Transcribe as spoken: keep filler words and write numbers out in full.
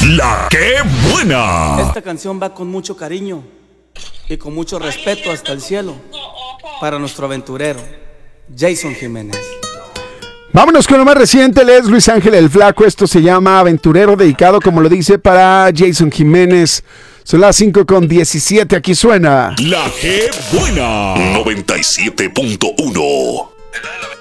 La que buena. Esta canción va con mucho cariño y con mucho respeto hasta el cielo para nuestro aventurero, Jason Jiménez. Vámonos con lo más reciente, él es Luis Ángel el Flaco, esto se llama Aventurero, dedicado como lo dice para Jason Jiménez. Son las cinco con diecisiete, aquí suena La que buena. noventa y siete punto uno.